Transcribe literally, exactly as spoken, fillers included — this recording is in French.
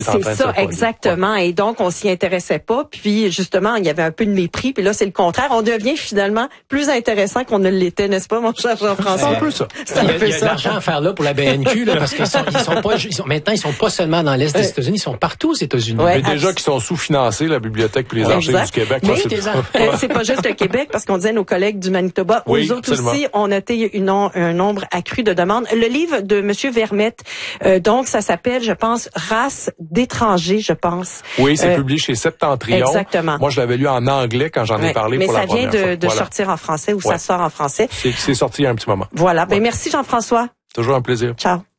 C'est ça, exactement. Ouais. Et donc, on s'y intéressait pas. Puis, justement, il y avait un peu de mépris. Puis là, c'est le contraire. On devient finalement plus intéressant qu'on ne l'était, n'est-ce pas, mon cher Jean-François? C'est un peu ça. C'est un il y a, peu il y a ça. de l'argent à faire là pour la B N Q, là, parce qu'ils sont, ils sont pas, ils sont, maintenant, ils sont pas seulement dans l'Est des États-Unis, ils sont partout aux États-Unis. Ouais, Mais déjà qu'ils sont sous-financés, la bibliothèque puis les exact. archives du Québec. Mais c'est, euh, c'est pas juste le Québec, parce qu'on disait nos collègues du Manitoba. Oui, aux autres absolument. Aussi, on a noté une, un nombre accru de demandes. Le livre de Monsieur Vermette, euh, donc, ça s'appelle, je pense, Race d'étrangers, je pense. Oui, c'est euh, publié chez Septentrion. Exactement. Moi, je l'avais lu en anglais quand j'en ai ouais, parlé pour la première fois. Mais ça vient de, de voilà. sortir en français ou ouais. ça sort en français. C'est, c'est sorti il y a un petit moment. Voilà. Ben, ouais. Merci Jean-François. Toujours un plaisir. Ciao.